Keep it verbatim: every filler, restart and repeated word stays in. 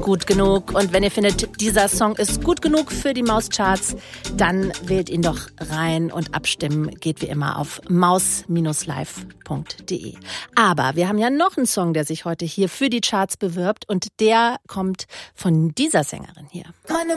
gut genug. Und wenn ihr findet, dieser Song ist gut genug für die Mauscharts, dann wählt ihn doch rein und abstimmen geht wie immer auf maus Bindestrich live Punkt de. Aber wir haben ja noch einen Song, der sich heute hier für die Charts bewirbt und der kommt von dieser Sängerin hier. Meine